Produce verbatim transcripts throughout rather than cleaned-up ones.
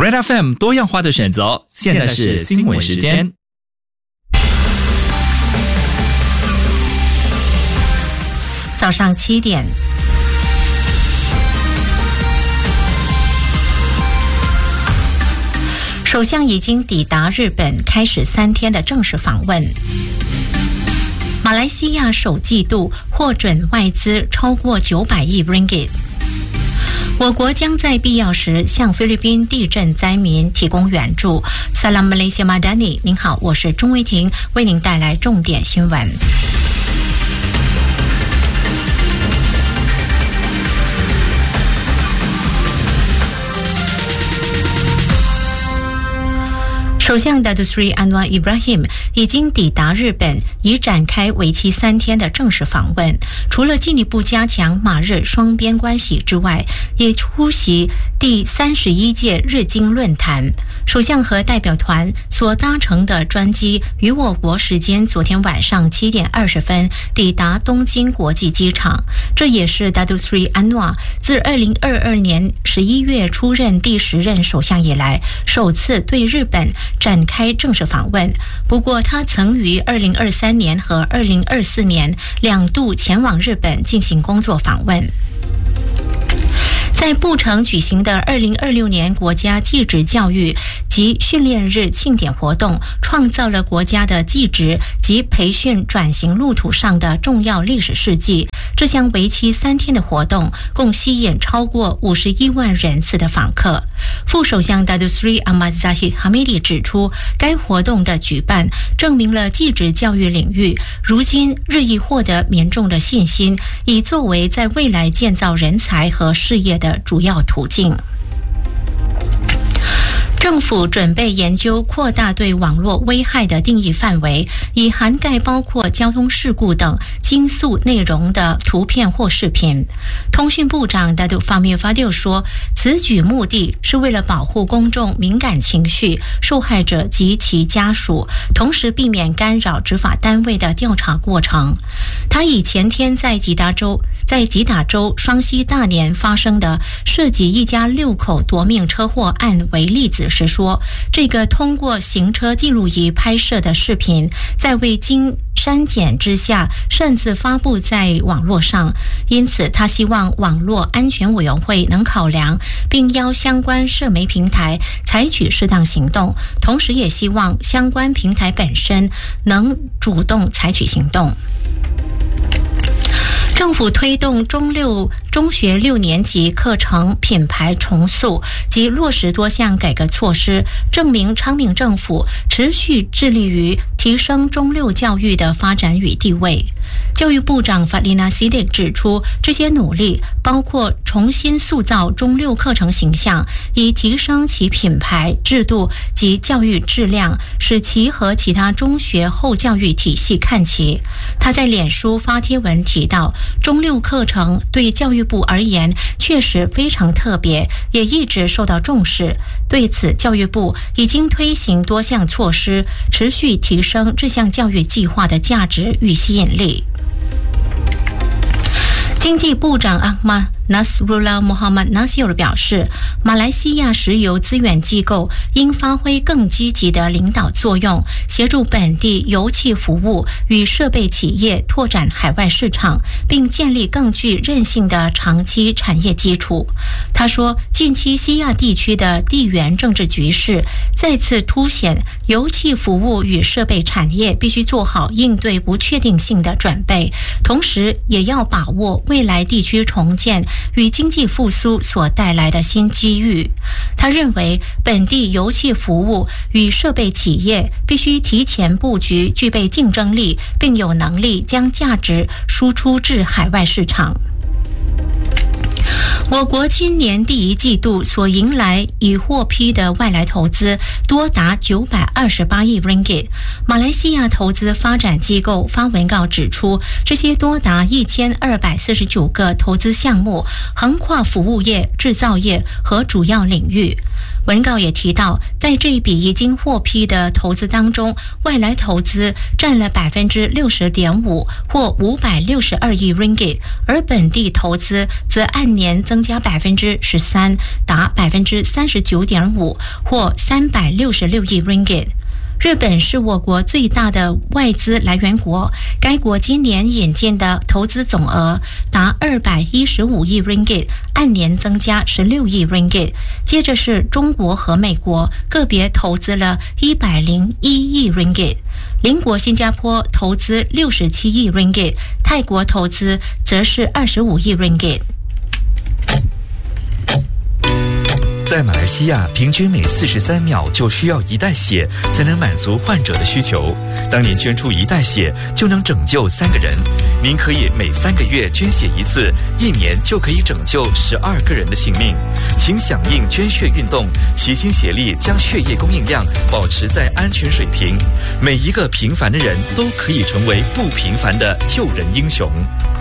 Red F M 多样化的选择，现在是新闻时间。 早上七点，首相已经抵达日本，开始三天的正式访问。马来西亚首季度获准外资超过九百亿 ringgit。我国将在必要时向菲律宾地震灾民提供援助。Salam Malaysia Madani， 您好，我是钟维婷，为您带来重点新闻。首相 Datuk Seri Anwar Ibrahim 已经抵达日本，已展开为期三天的正式访问。除了进一步加强马日双边关系之外，也出席第三十一届日经论坛。首相和代表团所搭乘的专机于我国时间昨天晚上七点二十分抵达东京国际机场。这也是 Datuk Seri Anwar 自二零二二年十一月出任第十任首相以来，首次对日本展开正式访问。不过他曾于二零二三年和二零二四年两度前往日本进行工作访问。在布城举行的二零二六年国家技职教育及训练日庆典活动，创造了国家的技职及培训转型路途上的重要历史事迹。这项为期三天的活动共吸引超过五十一万人次的访客。副首相 Datuk Seri Ahmad Zahid Hamidi 指出，该活动的举办证明了技职教育领域如今日益获得民众的信心，以作为在未来建造人才和事业的主要途径。政府准备研究扩大对网络危害的定义范围，以涵盖包括交通事故等惊悚内容的图片或视频。通讯部长 Datuk Fahmi Fadil 说，此举目的是为了保护公众敏感情绪、受害者及其家属，同时避免干扰执法单位的调查过程。他以前天在吉打州在吉打州双溪大年发生的涉及一家六口夺命车祸案为例子时说，这个通过行车记录仪拍摄的视频，在未经删减之下擅自发布在网络上，因此他希望网络安全委员会能考量，并要相关社媒平台采取适当行动，同时也希望相关平台本身能主动采取行动。政府推动中六中学六年级课程品牌重塑及落实多项改革措施，证明昌明政府持续致力于提升中六教育的发展与地位。教育部长 Fadlina Siddiq 指出，这些努力包括重新塑造中六课程形象，以提升其品牌、制度及教育质量，使其和其他中学后教育体系看齐。他在脸书发帖文提到，中六课程对教育部而言确实非常特别，也一直受到重视。对此，教育部已经推行多项措施，持续提升这项教育计划的价值与吸引力。经济部长阿马Nasrullah Muhammad Nasir 表示，马来西亚石油资源机构应发挥更积极的领导作用，协助本地油气服务与设备企业拓展海外市场，并建立更具韧性的长期产业基础。他说，近期西亚地区的地缘政治局势再次凸显油气服务与设备产业必须做好应对不确定性的准备，同时也要把握未来地区重建与经济复苏所带来的新机遇。他认为，本地油气服务与设备企业必须提前布局，具备竞争力，并有能力将价值输出至海外市场。我国今年第一季度所迎来已获批的外来投资多达九百二十八亿 ringgit。马来西亚投资发展机构发文告指出，这些多达一千二百四十九个投资项目横跨服务业、制造业和主要领域。 文稿也提到，在这一笔已经获批的投资当中，外来投资占了百分之六十点五，或五百六十二亿 ringgit， 而本地投资则按年增加百分之十三，达百分之三十九点五，或三百六十六亿 ringgit。日本是我国最大的外资来源国，该国今年引进的投资总额达二百一十五亿 ringgit， 按年增加十六亿 ringgit。接着是中国和美国，个别投资了一百零一亿 ringgit。邻国新加坡投资六十七亿 ringgit， 泰国投资则是二十五亿 ringgit。 在马来西亚，平均每四十三秒就需要一袋血才能满足患者的需求。当您捐出一袋血，就能拯救三个人。您可以每三个月捐血一次，一年就可以拯救十二个人的性命。请响应捐血运动，齐心协力将血液供应量保持在安全水平。每一个平凡的人都可以成为不平凡的救人英雄。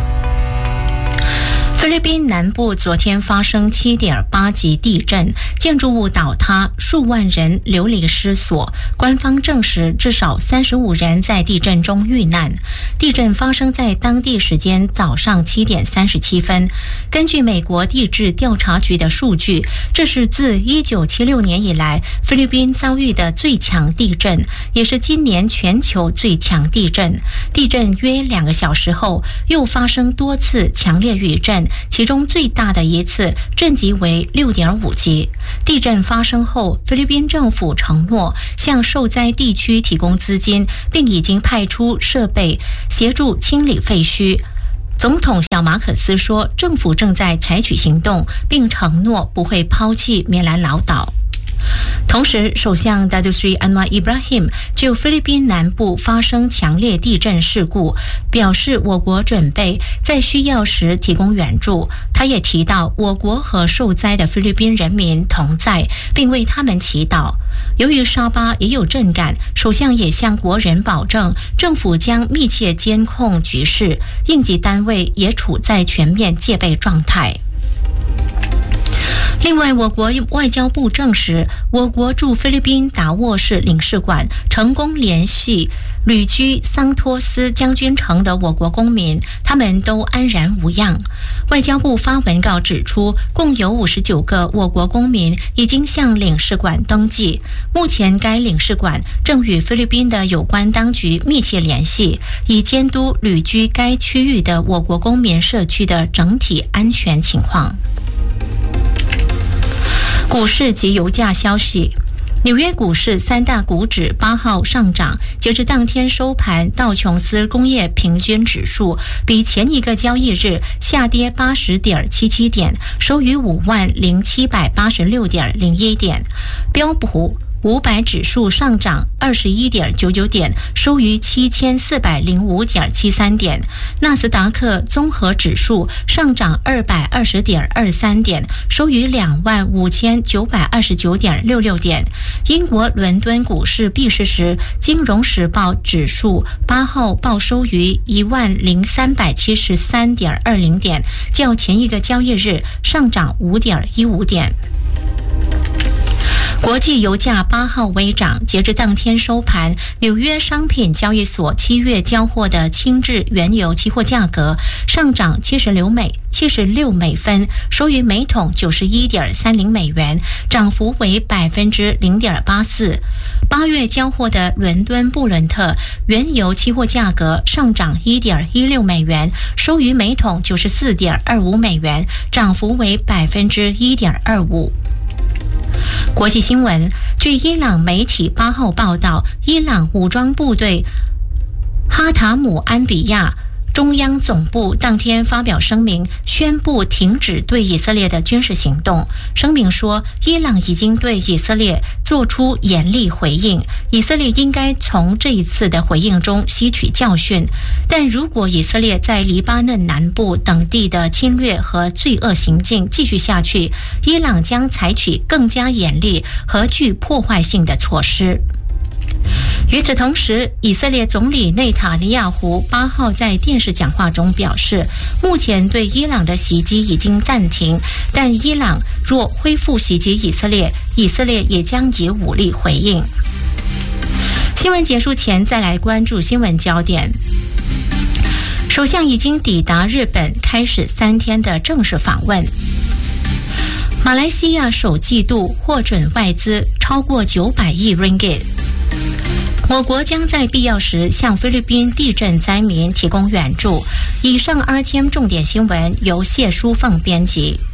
菲律宾南部昨天发生 七点八 级地震，建筑物倒塌，数万人流离失所。官方证实至少三十五人在地震中遇难。地震发生在当地时间早上七点三十七分。根据美国地质调查局的数据，这是自一九七六年以来菲律宾遭遇的最强地震，也是今年全球最强地震。地震约两个小时后，又发生多次强烈余震，其中最大的一次震级为 六点五 级。地震发生后，菲律宾政府承诺向受灾地区提供资金，并已经派出设备协助清理废墟。总统小马可斯说，政府正在采取行动，并承诺不会抛弃棉兰老岛。同时，首相 Datuk Seri Anwar Ibrahim 就菲律宾南部发生强烈地震事故表示，我国准备在需要时提供援助。他也提到，我国和受灾的菲律宾人民同在，并为他们祈祷。由于沙巴也有震感，首相也向国人保证，政府将密切监控局势，应急单位也处在全面戒备状态。另外，我国外交部证实，我国驻菲律宾达沃市领事馆成功联系旅居桑托斯将军城的我国公民，他们都安然无恙。外交部发文告指出，共有五十九个我国公民已经向领事馆登记，目前该领事馆正与菲律宾的有关当局密切联系，以监督旅居该区域的我国公民社区的整体安全情况。股市及油价消息。纽约股市三大股指八号上涨，截至当天收盘，道琼斯工业平均指数比前一个交易日下跌八十点七七点，收于五万零七百八十六点零一点。标普五百指数上涨二十一点九九点，收于七千四百零五点七三点。纳斯达克综合指数上涨二百二十点二三点，收于两万五千九百二十九点六六点。英国伦敦股市闭市时，金融时报指数八号报收于一万零三百七十三点二零点，较前一个交易日上涨五点一五点。国际油价八号微涨，截至当天收盘，纽约商品交易所七月交货的轻质原油期货价格上涨七十六美七十六美分，收于每桶九十一点三零美元，涨幅为百分之零点八四。八月交货的伦敦布伦特原油期货价格上涨一点一六美元，收于每桶九十四点二五美元，涨幅为百分之一点二五。国际新闻，据伊朗媒体八号报道，伊朗武装部队哈塔姆安比亚中央总部当天发表声明，宣布停止对以色列的军事行动。声明说，伊朗已经对以色列做出严厉回应，以色列应该从这一次的回应中吸取教训。但如果以色列在黎巴嫩南部等地的侵略和罪恶行径继续下去，伊朗将采取更加严厉和具破坏性的措施。 与此同时，以色列总理内塔尼亚胡八号在电视讲话中表示，目前对伊朗的袭击已经暂停，但伊朗若恢复袭击以色列，以色列也将以武力回应。新闻结束前，再来关注新闻焦点。首相已经抵达日本，开始三天的正式访问。马来西亚首季度获准外资超过九百亿 ringgit。我国将在必要时向菲律宾地震灾民提供援助。以上 R T M 重点新闻由谢淑凤编辑。